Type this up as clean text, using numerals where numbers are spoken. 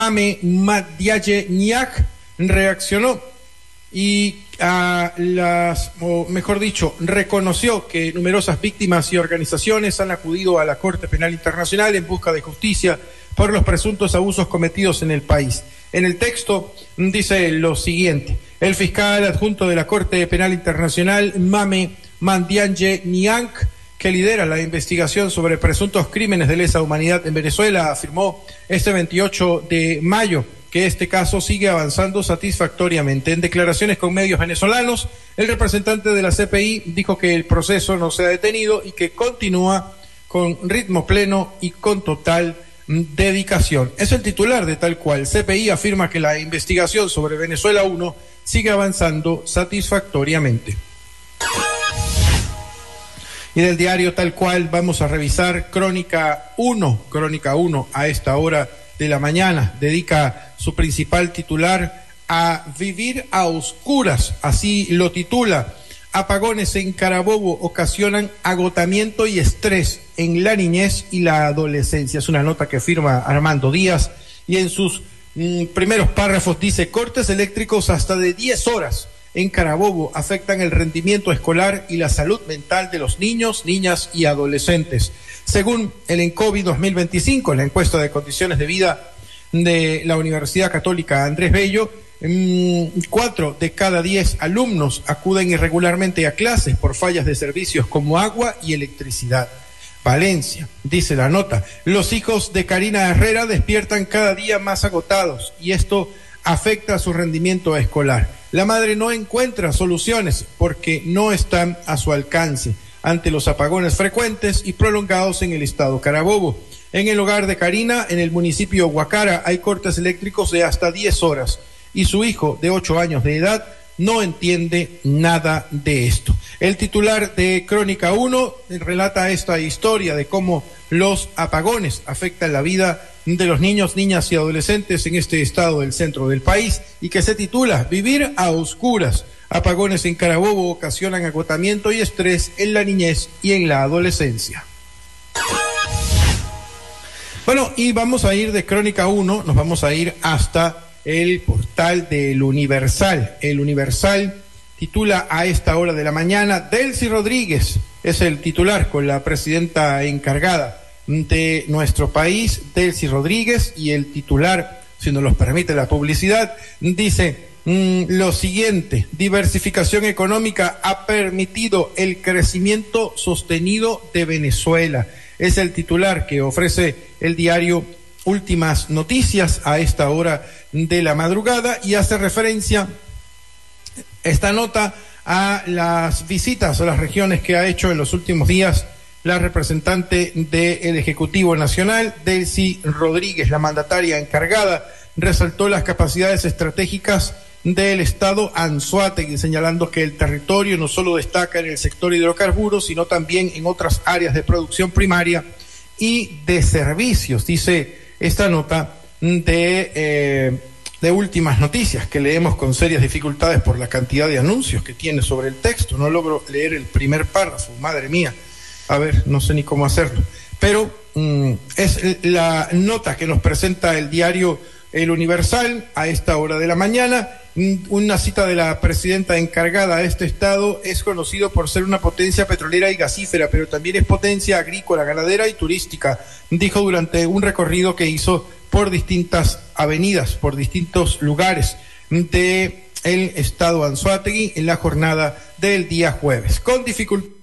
Mame Madiaye-Niak reaccionó y reconoció que numerosas víctimas y organizaciones han acudido a la Corte Penal Internacional en busca de justicia por los presuntos abusos cometidos en el país. En el texto dice lo siguiente: el fiscal adjunto de la Corte Penal Internacional, Mame Madiaye-Niak, que lidera la investigación sobre presuntos crímenes de lesa humanidad en Venezuela, afirmó este 28 de mayo que este caso sigue avanzando satisfactoriamente. En declaraciones con medios venezolanos, el representante de la CPI dijo que el proceso no se ha detenido y que continúa con ritmo pleno y con total dedicación. Es el titular de Tal Cual. CPI afirma que la investigación sobre Venezuela 1 sigue avanzando satisfactoriamente. Y del diario Tal Cual vamos a revisar Crónica 1. Crónica 1 a esta hora de la mañana dedica su principal titular a vivir a oscuras, así lo titula. Apagones en Carabobo ocasionan agotamiento y estrés en la niñez y la adolescencia. Es una nota que firma Armando Díaz y en sus primeros párrafos dice: cortes eléctricos hasta de 10 horas en Carabobo afectan el rendimiento escolar y la salud mental de los niños, niñas y adolescentes. Según el ENCOVI 2025, la encuesta de condiciones de vida de la Universidad Católica Andrés Bello, 4 de cada 10 alumnos acuden irregularmente a clases por fallas de servicios como agua y electricidad. Valencia, dice la nota, los hijos de Karina Herrera despiertan cada día más agotados y esto afecta a su rendimiento escolar. La madre no encuentra soluciones porque no están a su alcance ante los apagones frecuentes y prolongados en el estado Carabobo. En el hogar de Karina, en el municipio Huacara, hay cortes eléctricos de hasta 10 horas y su hijo de 8 años de edad no entiende nada de esto. El titular de Crónica 1 relata esta historia de cómo los apagones afectan la vida de los niños, niñas y adolescentes en este estado del centro del país y que se titula Vivir a oscuras. Apagones en Carabobo ocasionan agotamiento y estrés en la niñez y en la adolescencia. Bueno, y vamos a ir de Crónica 1, nos vamos a ir hasta el portal del Universal. El Universal titula a esta hora de la mañana: Delcy Rodríguez es el titular, con la presidenta encargada de nuestro país, Delcy Rodríguez, y el titular, si nos lo permite la publicidad, dice lo siguiente: diversificación económica ha permitido el crecimiento sostenido de Venezuela. Es el titular que ofrece el diario Últimas Noticias a esta hora de la madrugada y hace referencia esta nota a las visitas a las regiones que ha hecho en los últimos días la representante del Ejecutivo Nacional, Delcy Rodríguez. La mandataria encargada resaltó las capacidades estratégicas del Estado Anzoátegui, señalando que el territorio no solo destaca en el sector hidrocarburos, sino también en otras áreas de producción primaria y de servicios. Dice esta nota de Últimas Noticias, que leemos con serias dificultades por la cantidad de anuncios que tiene sobre el texto. No logro leer el primer párrafo, madre mía. A ver, no sé ni cómo hacerlo. Pero es la nota que nos presenta el diario El Universal a esta hora de la mañana. Una cita de la presidenta encargada a este estado: es conocido por ser una potencia petrolera y gasífera, pero también es potencia agrícola, ganadera y turística, dijo durante un recorrido que hizo por distintas avenidas, por distintos lugares de el estado Anzoátegui en la jornada del día jueves. Con dificultad